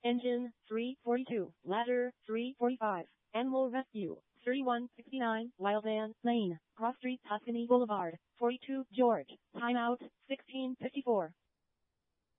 Engine 342, ladder 345, animal rescue 3169, Wildman Lane, Cross Street, Tuscany Boulevard, 42 George, timeout 1654.